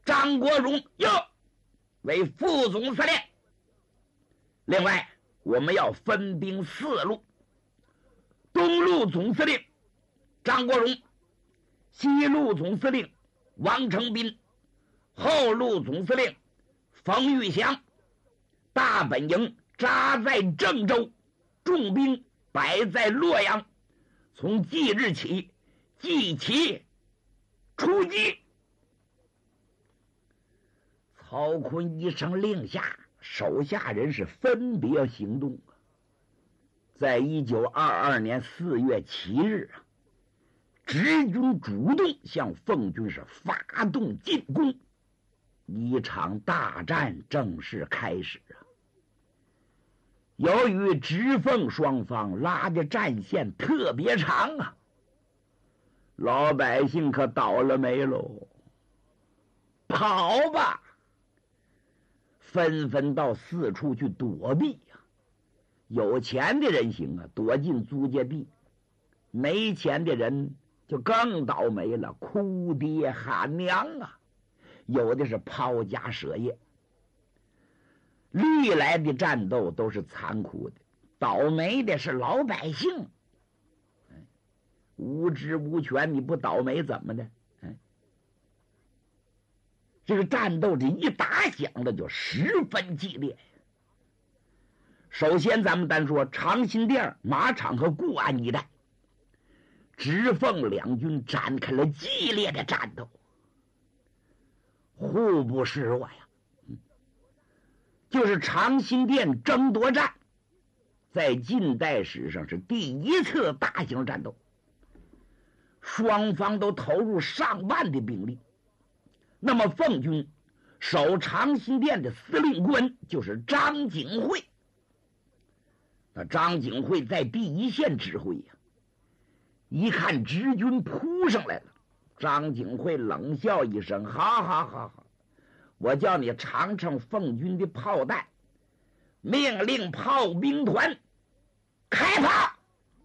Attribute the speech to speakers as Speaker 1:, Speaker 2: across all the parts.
Speaker 1: 张国荣为副总司令。另外，我们要分兵4路，东路总司令张国荣，西路总司令王承斌，后路总司令冯玉祥。大本营扎在郑州，重兵摆在洛阳，从即日起即起出击。曹锟一声令下，手下人是分别行动。在1922年4月7日直军主动向奉军是发动进攻，一场大战正式开始。由于直奉双方拉的战线特别长老百姓可倒了霉喽，跑吧，纷纷到四处去躲避有钱的人行躲进租界地，没钱的人就更倒霉了，哭爹喊娘有的是抛家舍业。历来的战斗都是残酷的，倒霉的是老百姓。无知无权，你不倒霉怎么的？这个战斗这一打响的就十分激烈。首先咱们单说长辛店、马场和固安一带，直奉两军展开了激烈的战斗，互不示弱呀。就是长辛店争夺战，在近代史上是第一次大型战斗，双方都投入上万的兵力。那么奉军守长辛店的司令官就是张景惠，那张景惠在第一线指挥一看直军扑上来了，张景惠冷笑一声，好好好好，我叫你尝尝奉军的炮弹，命令炮兵团开炮，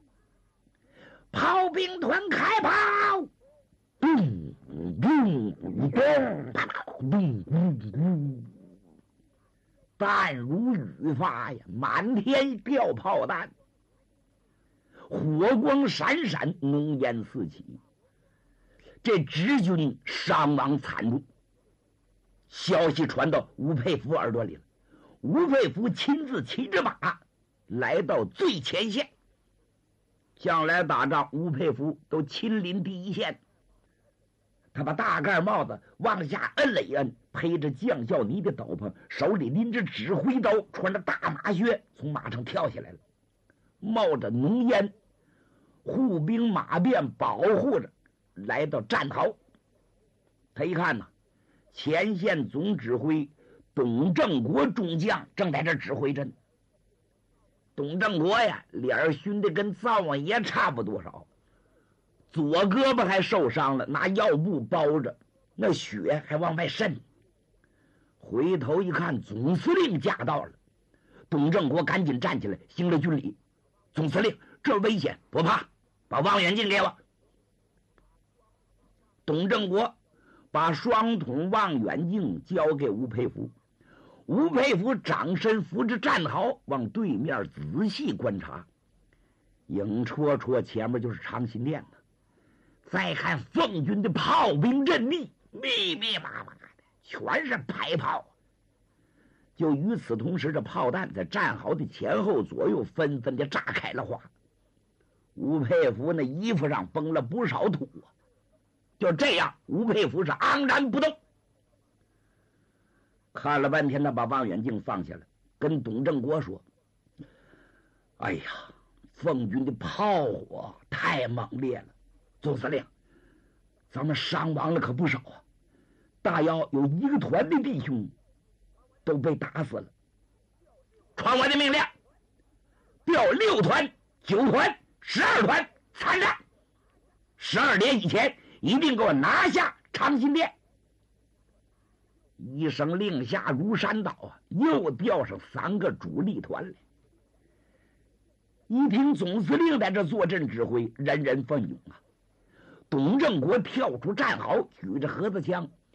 Speaker 1: 炮兵团开炮，咚咚咚咚咚，弹如雨发呀，满天掉炮弹，火光闪闪，浓烟四起，这直军伤亡惨重。消息传到吴佩孚耳朵里了，吴佩孚亲自骑着马来到最前线。向来打仗，吴佩孚都亲临第一线。他把大盖帽子往下摁了一摁，披着将校呢的斗篷，手里拎着指挥刀，穿着大马靴，从马上跳下来了，冒着浓烟，护兵马便保护着来到战壕。他一看前线总指挥董正国中将正在这指挥着呢。董正国呀，脸熏得跟灶王爷差不多少，左胳膊还受伤了，拿药布包着，那血还往外渗。回头一看，总司令驾到了，董正国赶紧站起来行了军礼。总司令，这危险，不怕，把望远镜给我。董正国把双筒望远镜交给吴佩孚，吴佩孚掌身扶着战壕，往对面仔细观察，影绰绰前面就是长辛店再看奉军的炮兵阵地，密密麻麻的全是排炮。就与此同时，这炮弹在战壕的前后左右纷纷的炸开了花。吴佩孚那衣服上崩了不少土就这样，吴佩孚是昂然不动。看了半天，他把望远镜放下了，跟董正国说：“哎呀，奉军的炮火太猛烈了，总司令，咱们伤亡了可不少大要有1个团的弟兄都被打死了。传我的命令，调6团、9团、12团参战，12点以前一定给我拿下长辛店。”一声令下如山倒又调上3个主力团来。一听总司令在这坐镇指挥，人人奋勇董正国跳出战壕，举着盒子枪，